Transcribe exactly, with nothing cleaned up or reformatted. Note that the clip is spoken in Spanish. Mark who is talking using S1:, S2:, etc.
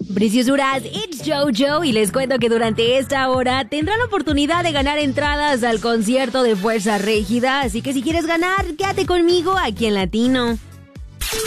S1: Preciosuras, it's JoJo y les cuento que durante esta hora tendrán la oportunidad de ganar entradas al concierto de Fuerza Régida, así que si quieres ganar, quédate conmigo aquí en Latino.